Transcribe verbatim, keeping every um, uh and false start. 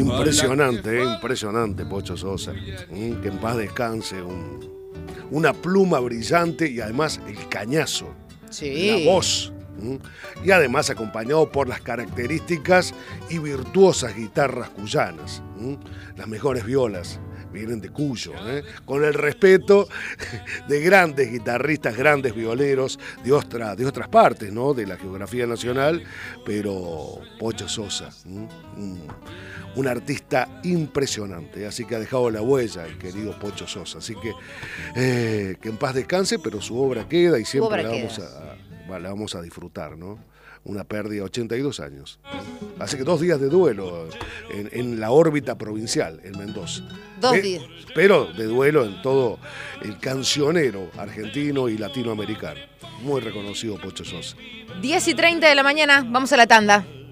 Impresionante, eh, impresionante Pocho Sosa. Mm, que en paz descanse. Un, una pluma brillante y además el cañazo. Sí. La voz. Mm, y además acompañado por las características y virtuosas guitarras cuyanas. Mm, las mejores violas vienen de Cuyo, ¿eh? Con el respeto de grandes guitarristas, grandes violeros de, otra, de otras partes, ¿no? De la geografía nacional, pero Pocho Sosa, ¿eh? un, un artista impresionante, así que ha dejado la huella el querido Pocho Sosa, así que eh, que en paz descanse, pero su obra queda y siempre la vamos a, a, la vamos a disfrutar, ¿no? Una pérdida, ochenta y dos años. Así que dos días de duelo en, en la órbita provincial, en Mendoza. Dos eh, días. Pero de duelo en todo el cancionero argentino y latinoamericano. Muy reconocido Pocho Sosa. diez y treinta de la mañana, vamos a la tanda.